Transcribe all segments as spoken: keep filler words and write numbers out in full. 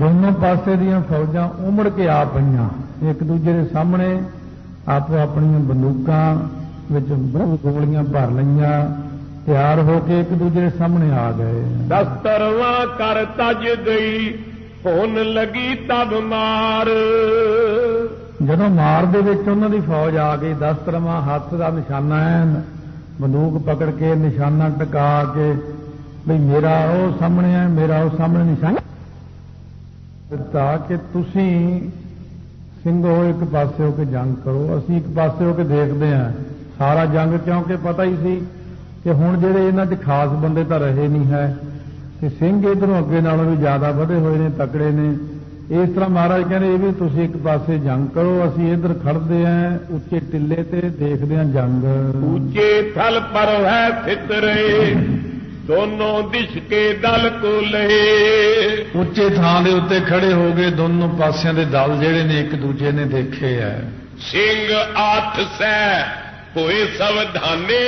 दोनों पासे दियां फौजां उमड़ के आ पईयां, एक दूजे के सामने आपो अपनी बंदूकां विच गोलियां भर लईयां, तैयार होके एक दूजे के सामने आ गए। दस्तरवा कर तज गई होन लगी तब मार। जदों मार दे विच उन्हां दी फौज आ गई, दस्तरवा हत्थ दा निशाना है, बंदूक पकड़ के निशाना टका के भी मेरा वो सामने है, मेरा वो सामने निशाना दिता कि तुसी ਸਿੰਘੋ एक पासे होके जंग करो, असी एक पासे होके देखते हैं सारा जंग, क्योंकि पता ही सी कि हुण जिहड़े इन्हां च खास बंदे तां रहे नहीं है कि सिंह इधरों अगे नालों भी ज्यादा वधे होए ने, तकड़े ने। इस तरह महाराज कहते ये भी तुसी एक पासे जंग करो, असी इधर खड़ते हैं उच्चे टिले ते देखते हैं जंग। ऊंचे थल पर है फितरे दोनों दिश के दल को लहे। उच्चे थां दे उत्ते खड़े हो गए दोनों पासियां दे दल जिहड़े ने एक दूजे ने देखे है। सिंह आठ सै होए सावधाने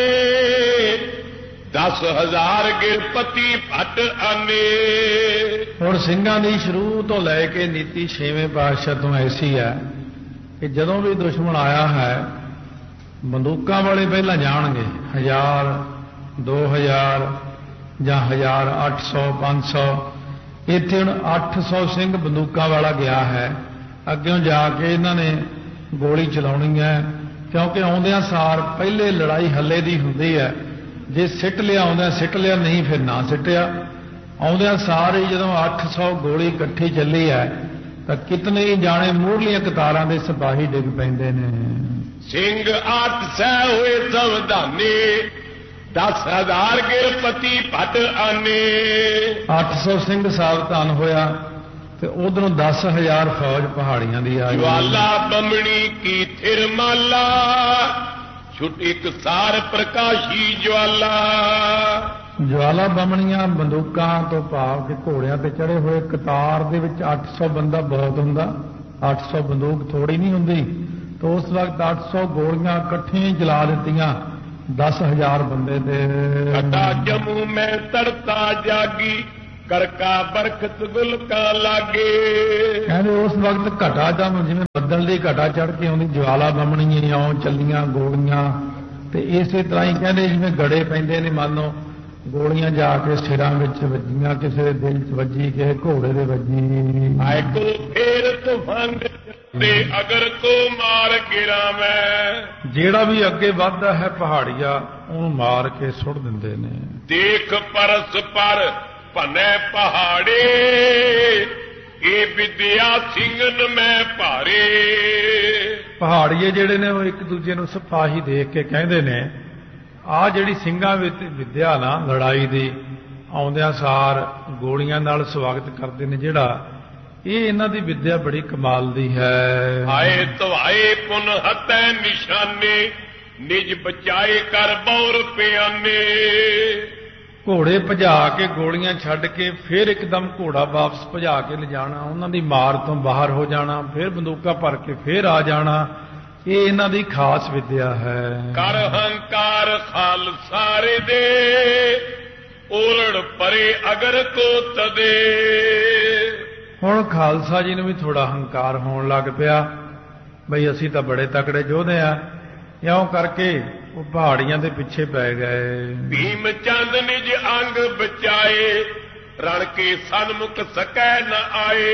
दस हजार गिरपति भट आने। हुण ਸਿੰਘਾਂ ਦੀ शुरू तो लैके नीति छेवें पातशाह तो ऐसी है कि जदों भी दुश्मन आया है बंदूकां वाले पहला जाणगे, हजार दो हजार जां हजार अठ सौ पांच सौ। इत्थे हुण अठ सौ सिंह बंदूकां वाला गया है, अग्गों जाके इन्हां ने गोली चलाउणी है, क्योंकि आउंदियां सार पहले लड़ाई हल्ले दी हुंदी है, जे सिट लिया आउंदियां सिट लिया, नहीं फिर ना सिटिया। आउंदियां सार ही जदों अठ सौ गोली इकट्ठी चली है तो कितने ही जाने मूहरलियां कतारां दे सिपाही डिग पैंदे ने। सिंह अठ सै होए सावधाने दस हजार गिरपति भट आने। अठ सौ सिंह सावधान होया ते उधरों दस हजार फौज पहाड़ियां दी आई। ज्वाला बमणी की थिरमाला छुटी सार प्रकाशी ज्वाला। ज्वाला बमणियां बंदूकां तो भाव के घोड़ियां ते चढ़े हुए कतार दे विच अठ सौ बंदा बहुत हुंदा, अठ सौ बंदूक थोड़ी नहीं हुंदी। तो उस वक्त अठ सौ गोलियां इकट्ठियां जला दित्तियां दस हजार बंदे दे। घटा जमू में तड़ता जागी करका बरखत गुलका लागे। कहते उस वक्त घटा जम जिवें बदल दी घटा चढ़ के आउंदी ज्वाला बमणियां आउं चलियां गोलियां ते इसे तरह ही कहते जिवें गड़े पैंदे ने, मानो गोलियां जाके सिरां विच वजीआं, किसी दे दिल च वजी, किसी घोड़े दे वजी। आए को फेर तूफान दे अगर को मार गिरा मैं। जेड़ा भी अगे वधदा है पहाड़िया उहनूं मार के सुट दिंदे ने। देख परस पर भने पहाड़े ये विद्या ਸਿੰਘਨ मैं भारे। पहाड़िए जेड़े ने वो एक दूजे नूं सिपाही देख के कहंदे ने आ जिहड़ी ਸਿੰਘਾਂ विच विद्या ना लड़ाई दी आउंदियां सार गोलियां नाल स्वागत करदे ने, जिहड़ा ये इन्हां दी विद्या बड़ी कमाल दी है। आए तवाए पुन हतै निशाने निज बचाए कर बौर पियाने। घोड़े भजा के गोलियां छड्ड के फिर एकदम घोड़ा वापस भजा के ले जाना, उन्हां दी मार तो बाहर हो जाना, फिर बंदूकां भर के फिर आ जाना, ये इन्हां दी खास विद्या है। कर हंकार खालसारे दे ओरड़ परे अगर को तदे। हुण खालसा जी नूं भी थोड़ा हंकार होण लग पिया, बई असीं तां बड़े तकड़े योधे आ, इउं करके वो पहाड़ियां दे पिछे पै गए। भीम चंद निज अंग बचाए रण के सन्मुख सकै न आए।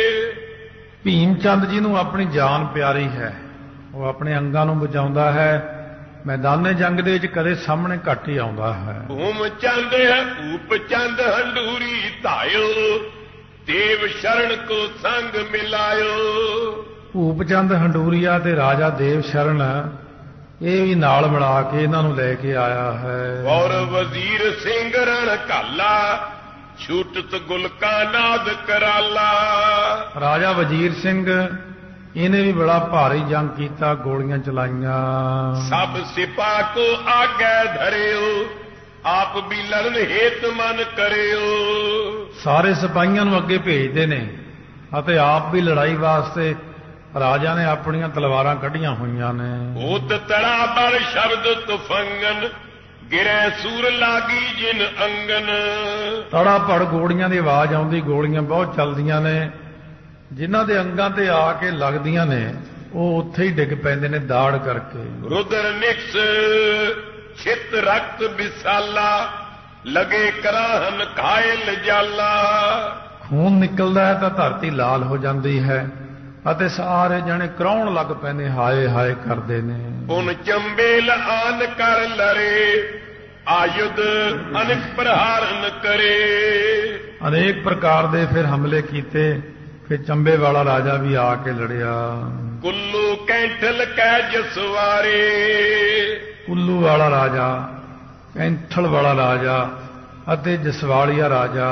भीम चंद जी नूं अपनी जान प्यारी है, वो अपने अंगां नूं बचाउंदा है, मैदाने जंग दे विच कदे सामने घट ही आउंदा है। भूम चंद है भूप चंद हंडूरी धायो देव शरण को संग मिलायो। भूप चंद हंडूरिया ते राजा देव शरण ये भी नाल मिला के इन्हां नूं लैके आया है। और वजीर सिंह रण काला छूटत गुलका नाद कराला। राजा वजीर सिंह इन्हें भी बड़ा भारी जंग कीता, गोलियां चलाइयां। सब सिपा को आगे धरियो आप भी लड़न हेत मन करियो। सारे सिपाहियां नूं अगे भेजदे ने अते आप भी लड़ाई वास्ते राजा ने अपनियां तलवारां कढ़ियां होईयां ने। ओत तड़ा बर शब्द तुफंगन गिरै सूर लागी जिन अंगन। तड़ा पड़ गोलियां दी आवाज आउंदी, गोलियां बहुत चलदियां ने, ਜਿਨ੍ਹਾਂ ਦੇ ਅੰਗਾਂ ਤੇ ਆ ਕੇ ਲੱਗਦੀਆਂ ਨੇ ਉਹ ਉੱਥੇ ਹੀ ਡਿੱਗ ਪੈਂਦੇ ਨੇ ਦਾੜ ਕਰਕੇ। ਰੁਦਰ ਨਿਕਸ ਛਿਤ ਰਕਤ ਵਿਸਾਲਾ ਲਗੇ ਕਰਾਹਨ ਘਾਇਲ ਜਾਲਾ। ਖੂਨ ਨਿਕਲਦਾ ਹੈ ਤਾਂ ਧਰਤੀ ਲਾਲ ਹੋ ਜਾਂਦੀ ਹੈ ਅਤੇ ਸਾਰੇ ਜਣੇ ਕਰਾਉਣ ਲੱਗ ਪੈਂਦੇ, ਹਾਏ ਹਾਏ ਕਰਦੇ ਨੇ। ਪੁਨ ਚੰਬੇਲ ਆਨ ਕਰ ਲਰੇ ਆਯੁਧ ਅਨੇਕ ਪ੍ਰਹਾਰਨ ਕਰੇ। ਅਨੇਕ ਪ੍ਰਕਾਰ ਦੇ ਫਿਰ ਹਮਲੇ ਕੀਤੇ। ਫਿਰ ਚੰਬੇ ਵਾਲਾ ਰਾਜਾ ਵੀ ਆ ਕੇ ਲੜਿਆ। ਕੁੱਲੂ ਕੈਂਠਲ ਕੈ ਜਸਵਾਰੇ। ਕੁੱਲੂ ਵਾਲਾ ਰਾਜਾ, ਕੈਂਠਲ ਵਾਲਾ ਰਾਜਾ ਅਤੇ ਜਸਵਾਲੀਆ ਰਾਜਾ।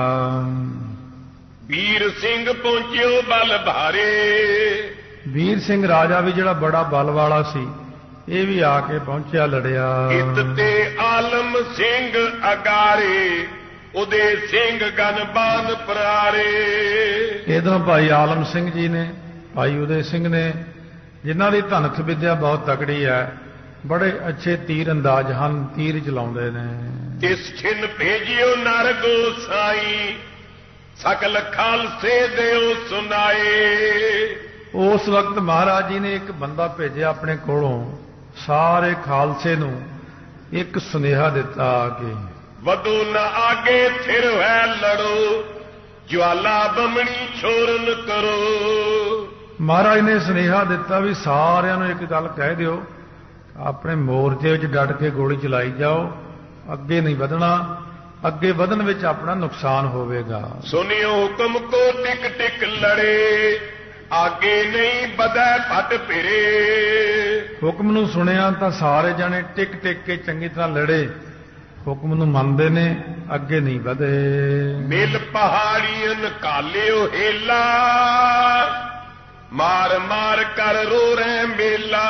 ਵੀਰ ਸਿੰਘ ਪਹੁੰਚਿਓ ਬਲ ਭਾਰੇ। ਵੀਰ ਸਿੰਘ ਰਾਜਾ ਵੀ ਜਿਹੜਾ ਬੜਾ ਬਲ ਵਾਲਾ ਸੀ ਇਹ ਵੀ ਆ ਕੇ ਪਹੁੰਚਿਆ, ਲੜਿਆ। ਇਤ ਤੇ ਆਲਮ ਸਿੰਘ ਅਗਾਰੇ ਉਦੇ ਸਿੰਘ ਗਨਬਾਨ ਪਰਾਰੇ। ਇਧਰੋਂ ਭਾਈ ਆਲਮ ਸਿੰਘ ਜੀ ਨੇ, ਭਾਈ ਉਦੇ ਸਿੰਘ ਨੇ, ਜਿਨ੍ਹਾਂ ਦੀ ਧਨਖ ਵਿਦਿਆ ਬਹੁਤ ਤਕੜੀ ਹੈ, ਬੜੇ ਅੱਛੇ ਤੀਰ ਅੰਦਾਜ਼ ਹਨ, ਤੀਰ ਚਲਾਉਂਦੇ ਨੇ। ਤਿਸ ਛਿਨ ਭੇਜਿਓ ਨਰ ਗੋਸਾਈ ਸਕਲ ਖਾਲਸੇ ਦਿਓ ਸੁਨਾਏ। ਉਸ ਵਕਤ ਮਹਾਰਾਜ ਜੀ ਨੇ ਇੱਕ ਬੰਦਾ ਭੇਜਿਆ ਆਪਣੇ ਕੋਲੋਂ, ਸਾਰੇ ਖਾਲਸੇ ਨੂੰ ਇੱਕ ਸੁਨੇਹਾ ਦਿੱਤਾ ਕਿ ਵਧੋ ਨਾ ਆਗੇ ਥਿਰ ਹੈ ਲੜੋ ਜਵਾਲਾ ਬਮਣੀ ਛੋਰਨ ਕਰੋ। ਮਹਾਰਾਜ ਨੇ ਸੁਨੇਹਾ ਦਿੱਤਾ ਵੀ ਸਾਰਿਆਂ ਨੂੰ ਇੱਕ ਗੱਲ ਕਹਿ ਦਿਓ, ਆਪਣੇ ਮੋਰਚੇ ਵਿੱਚ ਡਟ ਕੇ ਗੋਲੀ ਚਲਾਈ ਜਾਓ, ਅੱਗੇ ਨਹੀਂ ਵਧਣਾ, ਅੱਗੇ ਵਧਣ ਵਿੱਚ ਆਪਣਾ ਨੁਕਸਾਨ ਹੋਵੇਗਾ। ਸੁਨਿਓ ਹੁਕਮ ਕੋ ਟਿਕ ਟਿਕ ਲੜੇ ਆਗੇ ਨਹੀਂ ਵਧੈ ਭਟ ਫਿਰੇ। ਹੁਕਮ ਨੂੰ ਸੁਣਿਆ ਤਾਂ ਸਾਰੇ ਜਾਣੇ ਟਿਕ ਟਿਕ ਕੇ ਚੰਗੀ ਤਰ੍ਹਾਂ ਲੜੇ, ਹੁਕਮ ਨੂੰ ਮੰਨਦੇ ਨੇ, ਅੱਗੇ ਨਹੀਂ ਵਧੇ। ਮਿਲ ਪਹਾੜੀਆਂ ਕਾਲਿਓ ਹੇਲਾ ਮਾਰ ਮਾਰ ਕਰ ਰੋ ਰਹਿ ਮੇਲਾ।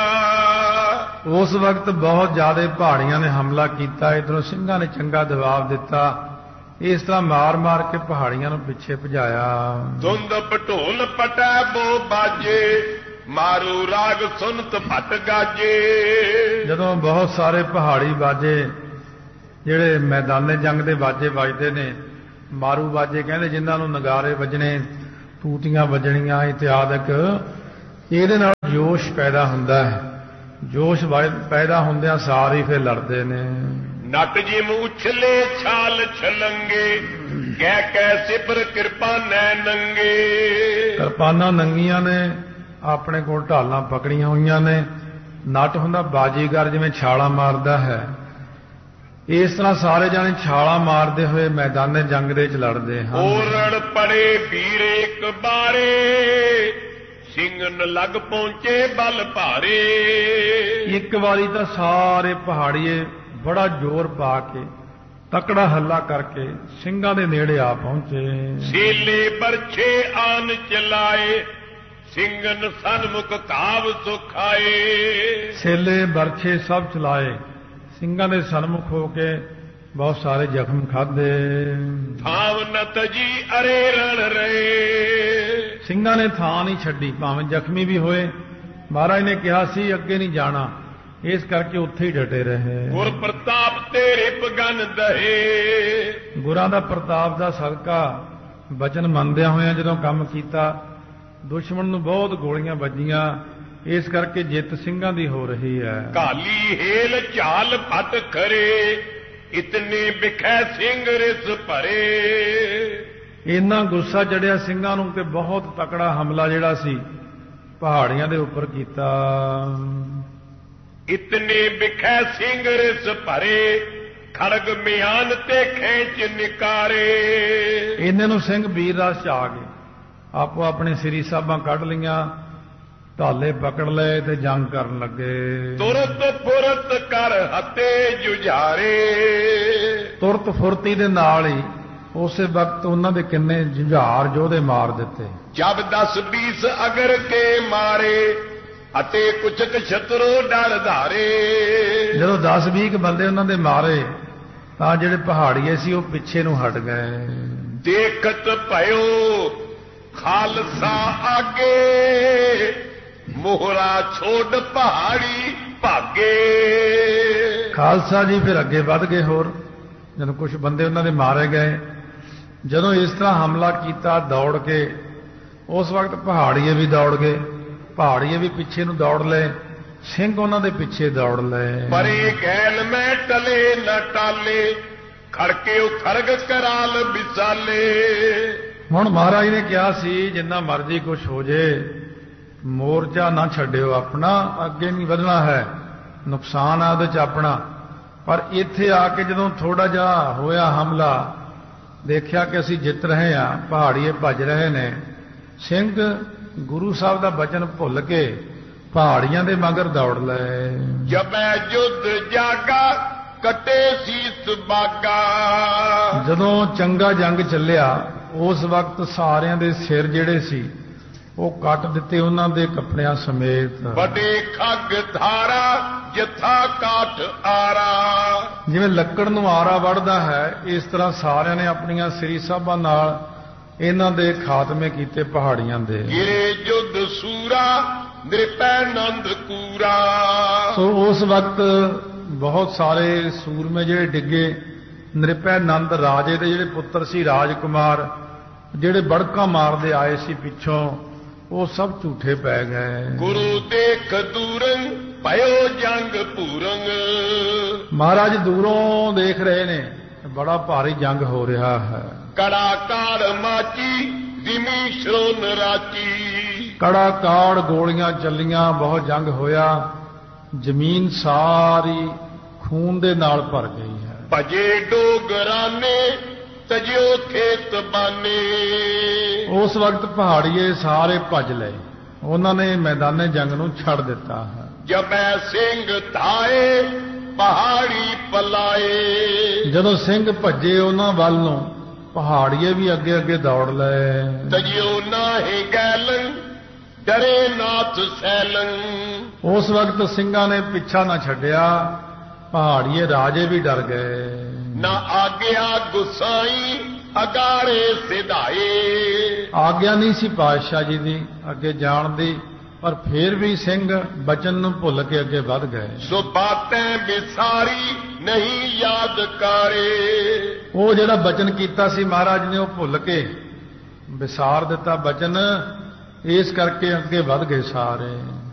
ਉਸ ਵਕਤ ਬਹੁਤ ਜ਼ਿਆਦਾ ਪਹਾੜੀਆਂ ਨੇ ਹਮਲਾ ਕੀਤਾ, ਇਧਰੋਂ ਸਿੰਘਾਂ ਨੇ ਚੰਗਾ ਜਵਾਬ ਦਿੱਤਾ। ਇਸ ਤਰ੍ਹਾਂ ਮਾਰ ਮਾਰ ਕੇ ਪਹਾੜੀਆਂ ਨੂੰ ਪਿੱਛੇ ਭਜਾਇਆ। ਧੁੰਦ ਪਟੋਲ ਪਟੈ ਬੋ ਬਾਜੇ ਮਾਰੂ ਰਾਗ ਸੁਨਤ ਭਟ ਗਾਜੇ। ਜਦੋਂ ਬਹੁਤ ਸਾਰੇ ਪਹਾੜੀ ਬਾਜੇ ਜਿਹੜੇ ਮੈਦਾਨੇ ਜੰਗ ਦੇ ਬਾਜੇ ਵੱਜਦੇ ਨੇ, ਮਾਰੂ ਬਾਜੇ ਕਹਿੰਦੇ, ਜਿਨ੍ਹਾਂ ਨੂੰ ਨਗਾਰੇ ਵੱਜਣੇ, ਟੂਟੀਆਂ ਵੱਜਣੀਆਂ ਇਤਿਆਦਿਕ, ਇਹਦੇ ਨਾਲ ਜੋਸ਼ ਪੈਦਾ ਹੁੰਦਾ ਹੈ। ਜੋਸ਼ ਪੈਦਾ ਹੁੰਦਿਆਂ ਸਾਰੇ ਫਿਰ ਲੜਦੇ ਨੇ। ਨਟ ਜਿਮ ਉਛਲੇ ਛਾਲ ਛਲੰਗੇ ਕਹਿ ਕਹਿ ਸਿਪਰ ਕਿਰਪਾਨੈ ਨੰਗੇ। ਕਿਰਪਾਨਾਂ ਨੰਗੀਆਂ ਨੇ, ਆਪਣੇ ਕੋਲ ਢਾਲਾਂ ਪਕੜੀਆਂ ਹੋਈਆਂ ਨੇ। ਨਟ ਹੁੰਦਾ ਬਾਜੀਗਰ, ਜਿਵੇਂ ਛਾਲਾਂ ਮਾਰਦਾ ਹੈ, ਇਸ ਤਰ੍ਹਾਂ ਸਾਰੇ ਜਾਣੇ ਛਾਲਾਂ ਮਾਰਦੇ ਹੋਏ ਮੈਦਾਨੇ ਜੰਗ ਦੇ ਵਿੱਚ ਲੜਦੇ ਹਨ। ਓਰੜ ਪੜੇ ਵੀਰ ਇੱਕ ਬਾਰੇ ਸਿੰਘਨ ਲੱਗ ਪਹੁੰਚੇ ਬਲ ਭਾਰੇ। ਇੱਕ ਵਾਰੀ ਤਾਂ ਸਾਰੇ ਪਹਾੜੀਏ ਬੜਾ ਜ਼ੋਰ ਪਾ ਕੇ ਤਕੜਾ ਹੱਲਾ ਕਰਕੇ ਸਿੰਘਾਂ ਦੇ ਨੇੜੇ ਆ ਪਹੁੰਚੇ। ਛੇਲੇ ਬਰਛੇ ਆਨ ਚਲਾਏ ਸਿੰਘਨ ਸਨਮੁਖ ਕਾਵ ਸੁਖਾਏ। ਛੇਲੇ ਬਰਛੇ ਸਭ ਚਲਾਏ, ਸਿੰਘਾਂ ਦੇ ਸਨਮੁਖ ਹੋ ਕੇ ਬਹੁਤ ਸਾਰੇ ਜ਼ਖਮ ਖਾਧੇ। ਥਾਵ ਨਤ ਜੀ ਅਰੇ ਰਣ ਰਹੇ। ਸਿੰਘਾਂ ਨੇ ਥਾਂ ਨਹੀਂ ਛੱਡੀ, ਭਾਵੇਂ ਜ਼ਖਮੀ ਵੀ ਹੋਏ। ਮਹਾਰਾਜ ਨੇ ਕਿਹਾ ਸੀ ਅੱਗੇ ਨਹੀਂ ਜਾਣਾ, ਇਸ ਕਰਕੇ ਉੱਥੇ ਹੀ ਡਟੇ ਰਹੇ। ਗੁਰ ਪ੍ਰਤਾਪ ਤੇਰੇ ਪਗਨ ਦਹੇ। ਗੁਰਾਂ ਦਾ ਪ੍ਰਤਾਪ ਦਾ ਸਦਕਾ ਬਚਨ ਮੰਨਦਿਆਂ ਹੋਇਆਂ ਜਦੋਂ ਕੰਮ ਕੀਤਾ, ਦੁਸ਼ਮਣ ਨੂੰ ਬਹੁਤ ਗੋਲੀਆਂ ਵੱਜੀਆਂ, ਇਸ ਕਰਕੇ ਜਿੱਤ ਸਿੰਘਾਂ ਦੀ ਹੋ ਰਹੀ ਹੈ। ਕਾਲੀ ਹੇਲ ਝਾਲ ਫਟ ਖਰੇ ਇਤਨੇ ਵਿਖੈ ਸਿੰਘ ਰਿਸ ਭਰੇ। ਇੰਨਾ ਗੁੱਸਾ ਚੜਿਆ ਸਿੰਘਾਂ ਨੂੰ ਕਿ ਬਹੁਤ ਤਕੜਾ ਹਮਲਾ ਜਿਹੜਾ ਸੀ ਪਹਾੜੀਆਂ ਦੇ ਉੱਪਰ ਕੀਤਾ। ਇਤਨੇ ਵਿਖੈ ਸਿੰਘ ਰਿਸ ਭਰੇ ਖੜਗ ਮਿਆਨ ਤੇ ਖੇਚ ਨਿਕਾਰੇ। ਇਹਨਾਂ ਨੂੰ ਸਿੰਘ ਵੀਰ ਰਸ ਚ ਆ ਗਏ, ਆਪੋ ਆਪਣੇ ਸ੍ਰੀ ਸਾਹਿਬਾਂ ਕੱਢ ਲਈਆਂ, ਢਾਲੇ ਪਕੜ ਲਏ ਤੇ ਜੰਗ ਕਰਨ ਲੱਗੇ। ਤੁਰਤ ਫੁਰਤ ਕਰ ਹੱਤੇ ਜੁਝਾਰੇ। ਤੁਰਤ ਫੁਰਤੀ ਦੇ ਨਾਲ ਹੀ ਉਸੇ ਵਕਤ ਉਹਨਾਂ ਦੇ ਕਿੰਨੇ ਜੁਝਾਰ ਯੋਧੇ ਮਾਰ ਦਿੱਤੇ। ਜਬ ਦਸ ਬੀਸ ਅਗਰ ਕੇ ਮਾਰੇ ਅਤੇ ਕੁਛਕ ਛਤਰੋ ਡਰ ਧਾਰੇ। ਜਦੋਂ ਦਸ ਵੀਹ ਬੰਦੇ ਉਹਨਾਂ ਦੇ ਮਾਰੇ ਤਾਂ ਜਿਹੜੇ ਪਹਾੜੀਏ ਸੀ ਉਹ ਪਿੱਛੇ ਨੂੰ ਹਟ ਗਏ। ਦੇਖਤ ਭਇਓ ਖਾਲਸਾ ਆਗੇ ਮੋਹਰਾ ਛੋੜ ਪਹਾੜੀ ਭਾਗੇ। ਖਾਲਸਾ ਜੀ ਫਿਰ ਅੱਗੇ ਵੱਧ ਗਏ। ਹੋਰ ਜਦੋਂ ਕੁਝ ਬੰਦੇ ਉਹਨਾਂ ਦੇ ਮਾਰੇ ਗਏ, ਜਦੋਂ ਇਸ ਤਰ੍ਹਾਂ ਹਮਲਾ ਕੀਤਾ, ਦੌੜ ਕੇ ਉਸ ਵਕਤ ਪਹਾੜੀਏ ਵੀ ਦੌੜ ਗਏ, ਪਹਾੜੀਏ ਵੀ ਪਿੱਛੇ ਨੂੰ ਦੌੜ ਲਏ, ਸਿੰਘ ਉਹਨਾਂ ਦੇ ਪਿੱਛੇ ਦੌੜ ਲਏ। ਪਰੇ ਗੈਲ ਮੈਂ ਟਲੇ ਨਾ ਟਾਲੇ, ਖੜਕੇ ਉਹ ਖਰਗ ਕਰਾਲ ਵਿਸਾਲੇ। ਹੁਣ ਮਹਾਰਾਜ ਨੇ ਕਿਹਾ ਸੀ ਜਿੰਨਾ ਮਰਜ਼ੀ ਕੁਛ ਹੋ ਜੇ ਮੋਰਚਾ ਨਾ ਛੱਡਿਓ ਆਪਣਾ, ਅੱਗੇ ਨਹੀਂ ਵਧਣਾ ਹੈ, ਨੁਕਸਾਨ ਆ ਉਹਦੇ ਚ ਆਪਣਾ। ਪਰ ਇੱਥੇ ਆ ਕੇ ਜਦੋਂ ਥੋੜਾ ਜਿਹਾ ਹੋਇਆ ਹਮਲਾ, ਦੇਖਿਆ ਕਿ ਅਸੀਂ ਜਿੱਤ ਰਹੇ ਹਾਂ, ਪਹਾੜੀਏ ਭੱਜ ਰਹੇ ਨੇ, ਸਿੰਘ ਗੁਰੂ ਸਾਹਿਬ ਦਾ ਬਚਨ ਭੁੱਲ ਕੇ ਪਹਾੜੀਆਂ ਦੇ ਮਗਰ ਦੌੜ ਲਏ। ਜਬੈ ਜੁੱਧ ਜਾਗਾ ਕੱਟੇ ਸੀਸ ਬਾਗਾ। ਜਦੋਂ ਚੰਗਾ ਜੰਗ ਚੱਲਿਆ ਉਸ ਵਕਤ ਸਾਰਿਆਂ ਦੇ ਸਿਰ ਜਿਹੜੇ ਸੀ ਉਹ ਕੱਟ ਦਿੱਤੇ ਉਹਨਾਂ ਦੇ ਕੱਪੜਿਆਂ ਸਮੇਤ। ਵੱਡੇ ਖੱਗ ਧਾਰਾ ਜਥਾ ਕਾਠ ਆਰਾ। ਜਿਵੇਂ ਲੱਕੜ ਨੂੰ ਆਰਾ ਵੜਦਾ ਹੈ, ਇਸ ਤਰ੍ਹਾਂ ਸਾਰਿਆਂ ਨੇ ਆਪਣੀਆਂ ਸ੍ਰੀ ਸਾਹਿਬਾਂ ਨਾਲ ਇਹਨਾਂ ਦੇ ਖਾਤਮੇ ਕੀਤੇ ਪਹਾੜੀਆਂ ਦੇ। ਗਿਰੇ ਜੁੱਧ ਸੂਰਾ ਨਿਰਪੈ ਨੰਦ ਕੂਰਾ। ਸੋ ਉਸ ਵਕਤ ਬਹੁਤ ਸਾਰੇ ਸੂਰਮੇ ਜਿਹੜੇ ਡਿੱਗੇ, ਨਿਰਪੈ ਨੰਦ ਰਾਜੇ ਦੇ ਜਿਹੜੇ ਪੁੱਤਰ ਸੀ ਰਾਜਕੁਮਾਰ, ਜਿਹੜੇ ਬੜਕਾ ਮਾਰਦੇ ਆਏ ਸੀ ਪਿੱਛੋਂ, ਉਹ ਸਭ ਝੂਠੇ ਪੈ ਗਏ। ਗੁਰੂ ਦੇਖ ਦੂਰੰ ਭਇਓ ਜੰਗ ਪੂਰੰਗ। ਮਹਾਰਾਜ ਦੂਰੋਂ ਦੇਖ ਰਹੇ ਨੇ, ਬੜਾ ਭਾਰੀ ਜੰਗ ਹੋ ਰਿਹਾ ਹੈ। ਕੜਾ ਕਾੜ ਮਾਚੀ ਦਿਮੀ ਸ਼ਰੋਨ ਰਾਚੀ। ਕੜਾ ਕਾੜ ਗੋਲੀਆਂ ਚੱਲੀਆਂ, ਬਹੁਤ ਜੰਗ ਹੋਇਆ, ਜ਼ਮੀਨ ਸਾਰੀ ਖੂਨ ਦੇ ਨਾਲ ਭਰ ਗਈ ਹੈ। ਭਜੇ ਡੋਗਰਾਨੇ ਤਜਿਓ ਖੇਤ ਬਾਨੇ। ਉਸ ਵਕਤ ਪਹਾੜੀਏ ਸਾਰੇ ਭੱਜ ਲਏ, ਉਹਨਾਂ ਨੇ ਮੈਦਾਨੇ ਜੰਗ ਨੂੰ ਛੱਡ ਦਿੱਤਾ ਹੈ। ਜਬੈ ਸਿੰਘ ਧਾਏ ਪਹਾੜੀ ਪਲਾਏ। ਜਦੋਂ ਸਿੰਘ ਭੱਜੇ ਉਹਨਾਂ ਵੱਲ ਨੂੰ, ਪਹਾੜੀਏ ਵੀ ਅੱਗੇ ਅੱਗੇ ਦੌੜ ਲਏ। ਤਜਿਓ ਨਾਹੀ ਗੈਲੰ ਡਰੇ ਨਾਥ ਸੈਲੰ। ਉਸ ਵਕਤ ਸਿੰਘਾਂ ਨੇ ਪਿੱਛਾ ਨਾ ਛੱਡਿਆ, ਪਹਾੜੀਏ ਰਾਜੇ ਵੀ ਡਰ ਗਏ। ਨਾ ਆਗਿਆ ਗੁਸਾਈ ਅਗਾੜੇ ਸਿਧਾਏ। ਆਗਿਆ ਨਹੀਂ ਸੀ ਪਾਤਸ਼ਾਹ ਜੀ ਦੀ ਅੱਗੇ ਜਾਣ ਦੀ, ਪਰ ਫੇਰ ਵੀ ਸਿੰਘ ਬਚਨ ਨੂੰ ਭੁੱਲ ਕੇ ਅੱਗੇ ਵਧ ਗਏ। ਸੋ ਬਾਤੈਂ ਵਿਸਾਰੀ ਨਹੀਂ ਯਾਦ ਕਾਰੇ। ਉਹ ਜਿਹੜਾ ਬਚਨ ਕੀਤਾ ਸੀ ਮਹਾਰਾਜ ਨੇ, ਉਹ ਭੁੱਲ ਕੇ ਵਿਸਾਰ ਦਿੱਤਾ ਬਚਨ, ਇਸ ਕਰਕੇ ਅੱਗੇ ਵਧ ਗਏ ਸਾਰੇ।